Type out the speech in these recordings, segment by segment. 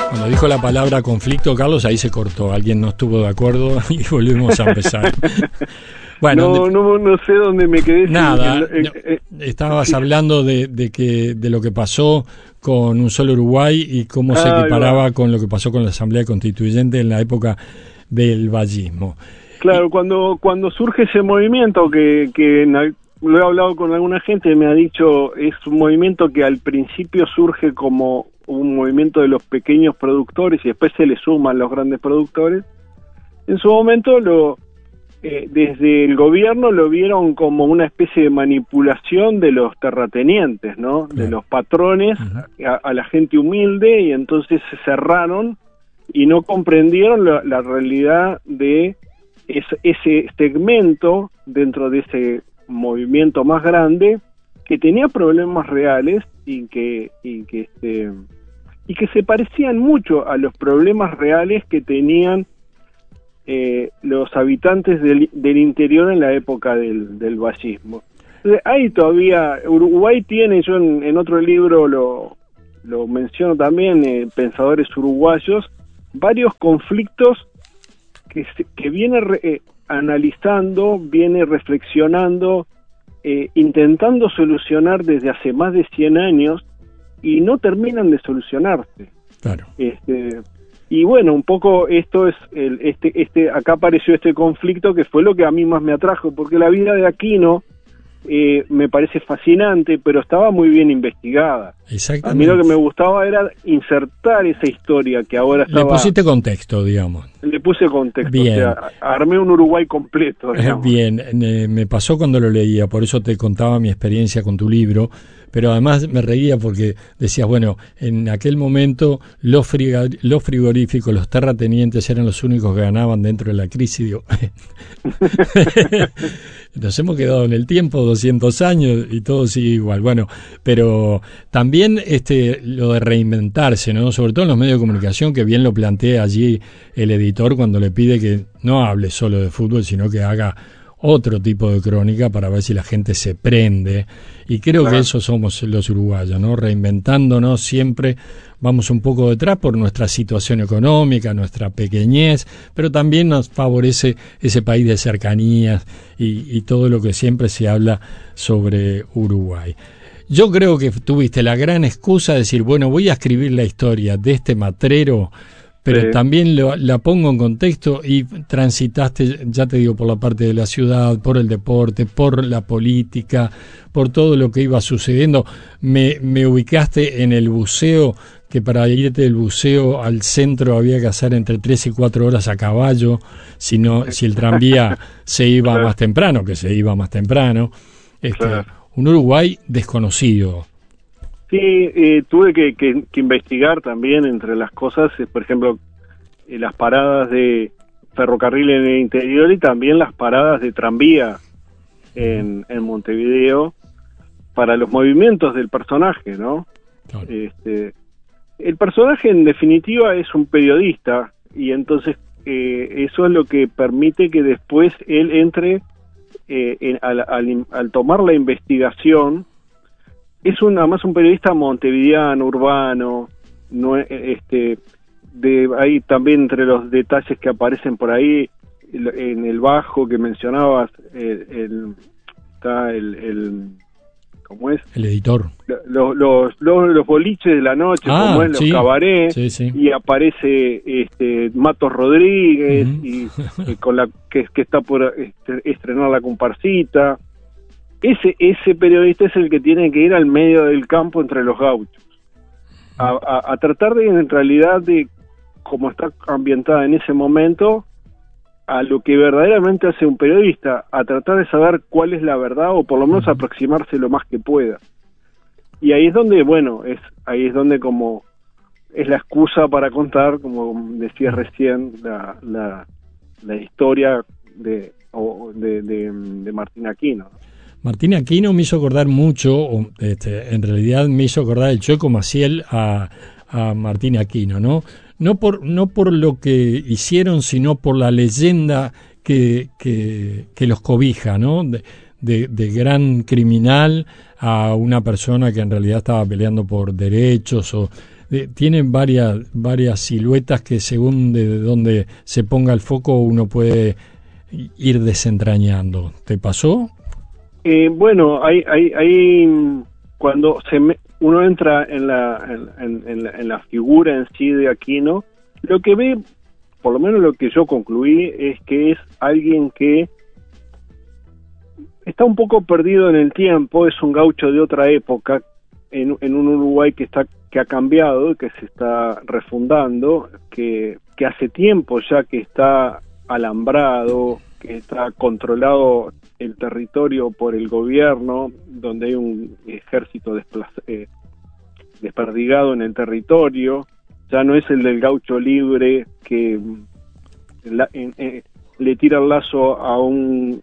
Cuando dijo la palabra conflicto, Carlos, ahí se cortó. Alguien no estuvo de acuerdo y volvimos a empezar. Bueno, no sé dónde me quedé. Nada, estabas hablando de lo que pasó con Un Solo Uruguay y cómo se equiparaba con lo que pasó con la Asamblea Constituyente en la época del vallismo. Claro, cuando surge ese movimiento que lo he hablado con alguna gente, me ha dicho, es un movimiento que al principio surge como un movimiento de los pequeños productores y después se le suman los grandes productores. En su momento desde el gobierno lo vieron como una especie de manipulación de los terratenientes, ¿no? De los patrones a la gente humilde, y entonces se cerraron y no comprendieron la realidad de ese segmento dentro de ese movimiento más grande que tenía problemas reales y que se parecían mucho a los problemas reales que tenían los habitantes del interior en la época del vallismo. Entonces, ahí todavía Uruguay tiene, yo en otro libro lo menciono también, Pensadores Uruguayos, varios conflictos que viene analizando, viene reflexionando, intentando solucionar desde hace más de 100 años y no terminan de solucionarse. Claro. Y bueno, un poco esto es acá apareció este conflicto que fue lo que a mí más me atrajo, porque la vida de Aquino me parece fascinante, pero estaba muy bien investigada. Exactamente. A mí lo que me gustaba era insertar esa historia que ahora estaba... Le pusiste contexto, digamos. Le puse contexto, bien. O sea, armé un Uruguay completo, digamos. Bien, me pasó cuando lo leía, por eso te contaba mi experiencia con tu libro, pero además me reía porque decías, bueno, en aquel momento los frigoríficos, los terratenientes eran los únicos que ganaban dentro de la crisis. Digo, nos hemos quedado en el tiempo 200 años y todo sigue igual. Bueno, pero también lo de reinventarse, ¿no? Sobre todo en los medios de comunicación, que bien lo plantea allí el editor cuando le pide que no hable solo de fútbol, sino que haga otro tipo de crónica para ver si la gente se prende. Y creo que eso somos los uruguayos, ¿no? Reinventándonos siempre, vamos un poco detrás por nuestra situación económica, nuestra pequeñez, pero también nos favorece ese país de cercanías y todo lo que siempre se habla sobre Uruguay. Yo creo que tuviste la gran excusa de decir, bueno, voy a escribir la historia de este matrero, pero también la pongo en contexto, y transitaste, ya te digo, por la parte de la ciudad, por el deporte, por la política, por todo lo que iba sucediendo. Me ubicaste en el buceo, que para irte del buceo al centro había que hacer entre 3 y 4 horas a caballo, si el tranvía se iba más temprano, que se iba más temprano. Un Uruguay desconocido. Sí, tuve que investigar también entre las cosas, por ejemplo, las paradas de ferrocarril en el interior y también las paradas de tranvía en Montevideo para los movimientos del personaje, ¿no? Claro. El personaje en definitiva es un periodista, y entonces eso es lo que permite que después él entre al tomar la investigación. Es además un periodista montevideano, urbano, ahí también entre los detalles que aparecen por ahí, en el bajo que mencionabas, está el ¿cómo es? El editor. Los boliches de la noche, como es, los cabarets, sí. Y aparece Matos Rodríguez, y con que está por estrenar la comparsita. Ese periodista es el que tiene que ir al medio del campo entre los gauchos, a tratar de, en realidad, de cómo está ambientada en ese momento, a lo que verdaderamente hace un periodista, a tratar de saber cuál es la verdad, o por lo menos aproximarse lo más que pueda. Y ahí es donde, como es la excusa para contar, como decías recién, la historia de Martín Aquino. Martín Aquino me hizo acordar mucho, en realidad me hizo acordar el Chueco Maciel a Martín Aquino, ¿no? No por lo que hicieron, sino por la leyenda que los cobija, ¿no? De gran criminal a una persona que en realidad estaba peleando por derechos, o tiene varias siluetas que según de dónde se ponga el foco uno puede ir desentrañando. ¿Te pasó? Bueno, cuando uno entra en la figura en sí de Aquino, lo que ve, por lo menos lo que yo concluí, es que es alguien que está un poco perdido en el tiempo, es un gaucho de otra época, en un Uruguay que ha cambiado, que se está refundando, que hace tiempo ya que está alambrado, que está controlado el territorio por el gobierno, donde hay un ejército desperdigado en el territorio. Ya no es el del gaucho libre que le tira el lazo a un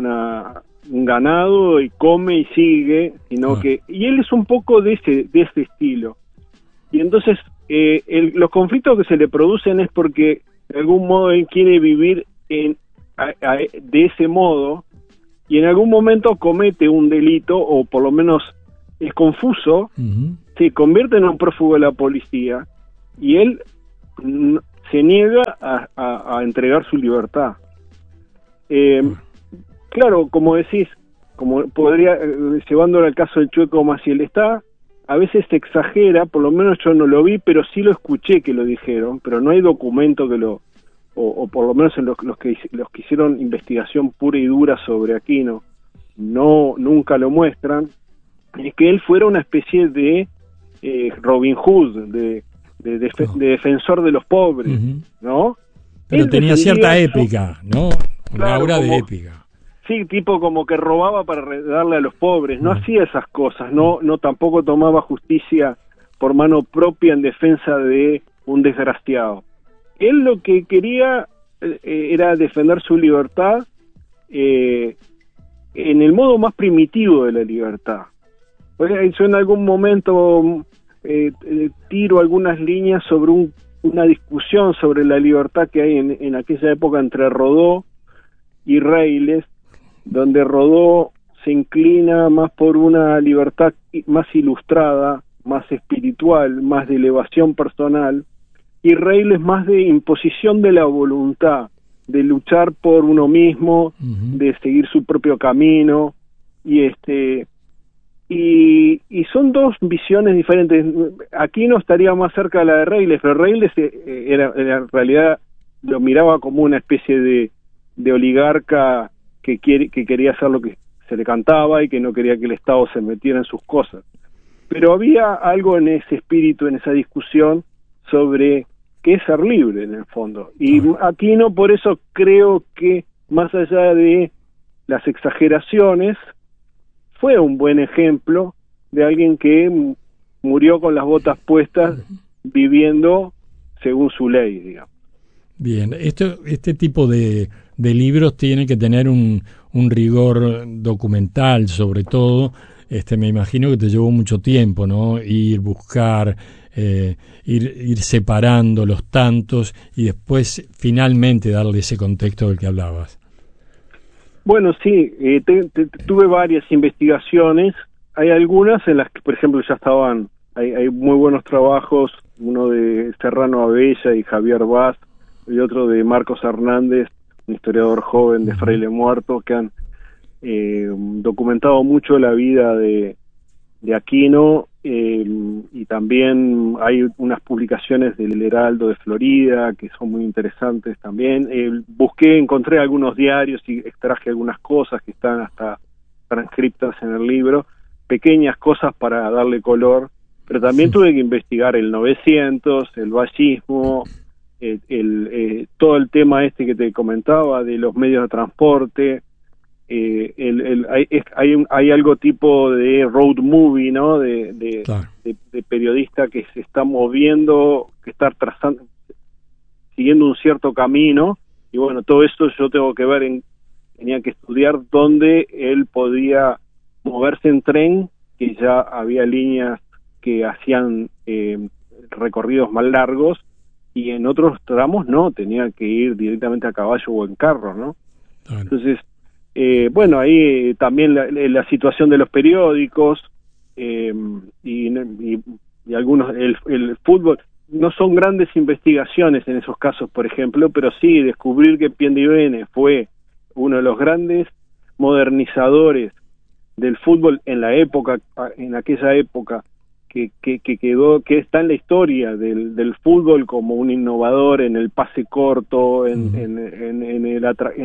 ganado y come y sigue, sino y él es un poco de ese estilo. Y entonces los conflictos que se le producen es porque de algún modo él quiere vivir de ese modo, y en algún momento comete un delito, o por lo menos es confuso, se convierte en un prófugo de la policía, y él se niega a entregar su libertad. Claro, como decís, como podría, llevándolo al caso del Chueco Maciel, a veces se exagera, por lo menos yo no lo vi, pero sí lo escuché que lo dijeron, pero no hay documento que o por lo menos en los que hicieron investigación pura y dura sobre Aquino, nunca lo muestran, es que él fuera una especie de Robin Hood, de defensor de los pobres, ¿no? Pero él tenía cierta épica, ¿no? Una aura de épica. Sí, tipo como que robaba para darle a los pobres, no hacía esas cosas, no tampoco tomaba justicia por mano propia en defensa de un desgraciado. Él lo que quería era defender su libertad en el modo más primitivo de la libertad. Yo en algún momento tiro algunas líneas sobre una discusión sobre la libertad que hay en aquella época entre Rodó y Reyles, donde Rodó se inclina más por una libertad más ilustrada, más espiritual, más de elevación personal, y Reyles más de imposición de la voluntad, de luchar por uno mismo, de seguir su propio camino, y son dos visiones diferentes. Aquino estaría más cerca de la de Reyles, pero Reyles en realidad lo miraba como una especie de oligarca que quería hacer lo que se le cantaba y que no quería que el Estado se metiera en sus cosas. Pero había algo en ese espíritu, en esa discusión sobre qué es ser libre en el fondo. Y Aquino, por eso creo que más allá de las exageraciones, fue un buen ejemplo de alguien que murió con las botas puestas, viviendo según su ley, digamos. Bien, este tipo de libros tiene que tener un rigor documental, sobre todo. Me imagino que te llevó mucho tiempo, ¿no? Buscar, ir separando los tantos y después finalmente darle ese contexto del que hablabas. Bueno, sí, tuve varias investigaciones. Hay algunas en las que, por ejemplo, ya hay muy buenos trabajos, uno de Serrano Abella y Javier Vaz, y otro de Marcos Hernández, un historiador joven de Fraile Muerto, que han documentado mucho la vida de Aquino, y también hay unas publicaciones del Heraldo de Florida que son muy interesantes también. Encontré algunos diarios y extraje algunas cosas que están hasta transcriptas en el libro, pequeñas cosas para darle color, pero también tuve que investigar el 900, el vallismo, todo el tema que te comentaba de los medios de transporte. Hay algo tipo de road movie, ¿no? De periodista que se está moviendo, que está trazando, siguiendo un cierto camino, y bueno, todo esto yo tengo que ver, tenía que estudiar dónde él podía moverse en tren, que ya había líneas que hacían recorridos más largos, y en otros tramos no, tenía que ir directamente a caballo o en carro, ¿no? Claro. Entonces, bueno, ahí también la situación de los periódicos, y y algunos, el fútbol, no son grandes investigaciones en esos casos, por ejemplo, pero sí descubrir que Piendivene fue uno de los grandes modernizadores del fútbol en aquella época, que quedó, que está en la historia del fútbol como un innovador en el pase corto, en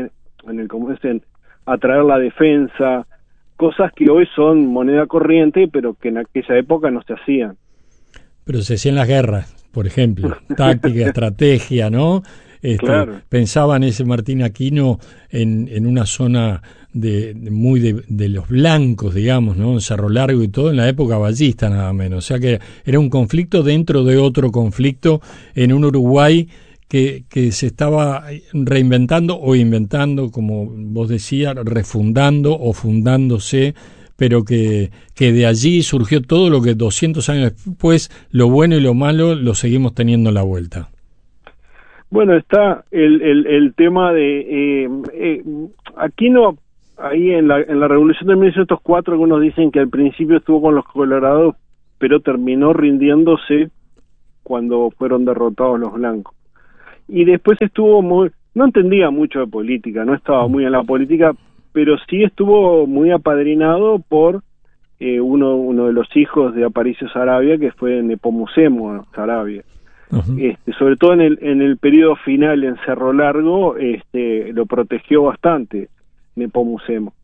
atraer la defensa, cosas que hoy son moneda corriente, pero que en aquella época no se hacían. Pero se hacían las guerras, por ejemplo, táctica, estrategia, ¿no? Claro. Pensaba en ese Martín Aquino en una zona de los blancos, digamos, ¿no? En Cerro Largo y todo, en la época ballista nada menos. O sea que era un conflicto dentro de otro conflicto en un Uruguay que se estaba reinventando o inventando, como vos decías, refundando o fundándose, pero que de allí surgió todo lo que 200 años después, lo bueno y lo malo, lo seguimos teniendo en la vuelta. Bueno, está el tema de Aquino, ahí en la Revolución de 1904, algunos dicen que al principio estuvo con los colorados, pero terminó rindiéndose cuando fueron derrotados los blancos. Y después no entendía mucho de política, no estaba muy en la política, pero sí estuvo muy apadrinado por uno de los hijos de Aparicio Saravia, que fue Nepomucemo Saravia. Sobre todo en el periodo final en Cerro Largo, lo protegió bastante Nepomucemo.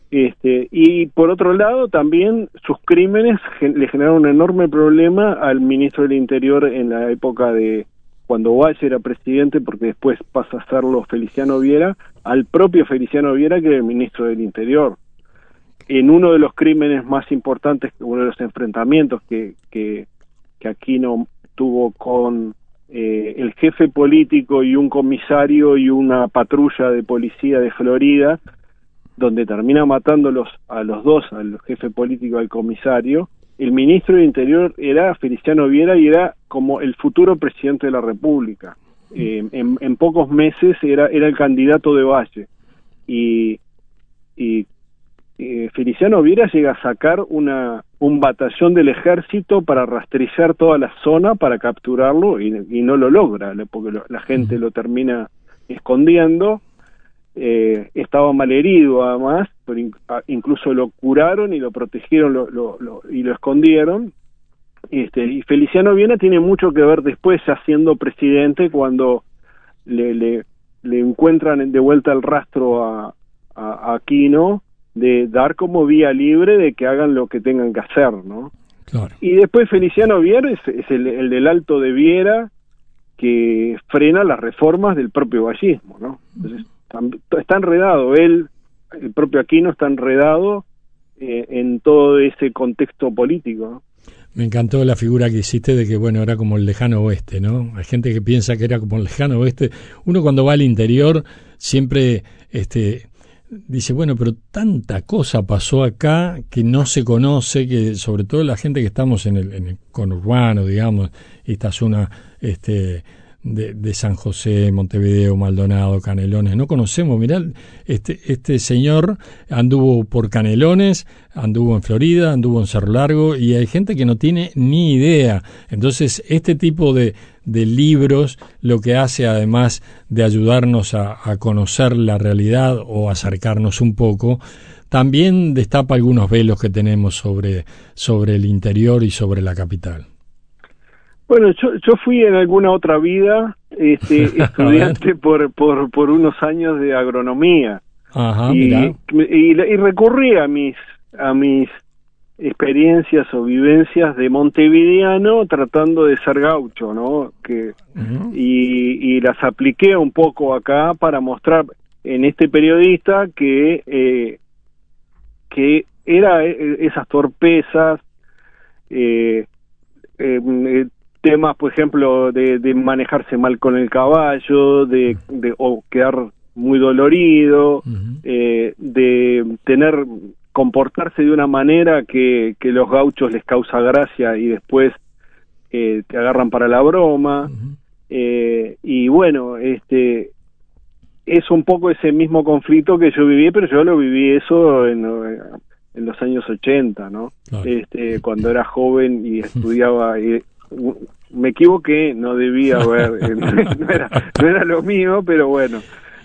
Y por otro lado también sus crímenes le generaron un enorme problema al ministro del Interior en la época de cuando Valle era presidente, porque después pasa a serlo Feliciano Viera, al propio Feliciano Viera, que era el ministro del Interior. En uno de los crímenes más importantes, uno de los enfrentamientos que Aquino tuvo con el jefe político y un comisario y una patrulla de policía de Florida, donde termina matándolos a los dos, al jefe político y al comisario. El ministro del Interior era Feliciano Viera y era como el futuro presidente de la República. En pocos meses era el candidato de Valle. Y Feliciano Viera llega a sacar un batallón del ejército para rastrillar toda la zona, para capturarlo, y no lo logra, porque la gente lo termina escondiendo. Estaba malherido además, pero incluso lo curaron y lo protegieron y lo escondieron. Y Feliciano Viera tiene mucho que ver después, ya siendo presidente, cuando le encuentran de vuelta el rastro a Aquino, de dar como vía libre de que hagan lo que tengan que hacer, ¿no? Claro. Y después Feliciano Viera es el del Alto de Viera, que frena las reformas del propio vallismo, ¿no? Entonces, está enredado, el propio Aquino está enredado en todo ese contexto político, ¿no? Me encantó la figura que hiciste de que, bueno, era como el lejano oeste, ¿no? Hay gente que piensa que era como el lejano oeste. Uno cuando va al interior siempre dice, bueno, pero tanta cosa pasó acá que no se conoce, que sobre todo la gente que estamos en el conurbano, digamos, esta zona de San José, Montevideo, Maldonado, Canelones, no conocemos. Mirá, este señor anduvo por Canelones, anduvo en Florida, anduvo en Cerro Largo, y hay gente que no tiene ni idea. Entonces, este tipo de libros lo que hace, además de ayudarnos a conocer la realidad o acercarnos un poco, también destapa algunos velos que tenemos sobre el interior y sobre la capital. Bueno, yo fui en alguna otra vida estudiante por unos años de agronomía. Ajá, y recurrí a mis experiencias o vivencias de montevideano tratando de ser gaucho, ¿no? Y las apliqué un poco acá para mostrar en este periodista que era esas torpezas, temas, por ejemplo, de manejarse mal con el caballo, o quedar muy dolorido, de comportarse de una manera que los gauchos les causa gracia y después te agarran para la broma. Y bueno, es un poco ese mismo conflicto que yo viví, pero yo lo viví eso los años 80, ¿no? Claro. Cuando era joven y estudiaba, me equivoqué, no debía haber, no era lo mío, pero bueno,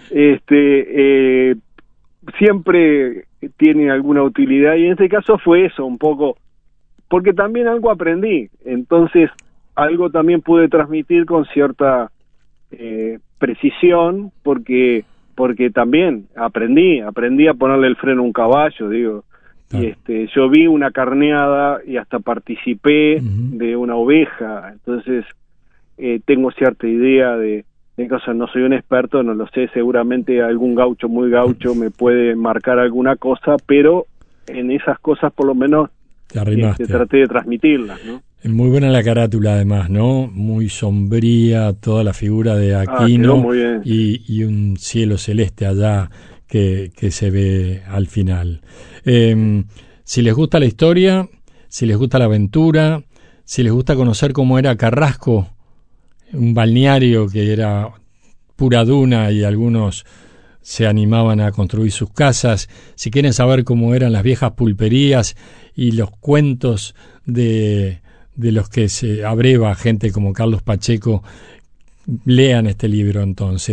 siempre tiene alguna utilidad, y en este caso fue eso, un poco, porque también algo aprendí, entonces algo también pude transmitir con cierta precisión, porque también aprendí a ponerle el freno a un caballo, digo. Y yo vi una carneada y hasta participé de una oveja, entonces tengo cierta idea de cosas. No soy un experto, no lo sé, seguramente algún gaucho muy gaucho me puede marcar alguna cosa, pero en esas cosas por lo menos traté de transmitirlas, ¿no? Es muy buena la carátula, además, ¿no? Muy sombría, toda la figura de Aquino, muy bien. Y un cielo celeste allá que se ve al final. Si les gusta la historia, si les gusta la aventura, si les gusta conocer cómo era Carrasco, un balneario que era pura duna y algunos se animaban a construir sus casas, si quieren saber cómo eran las viejas pulperías y los cuentos de los que se abreva gente como Carlos Pacheco, lean este libro entonces.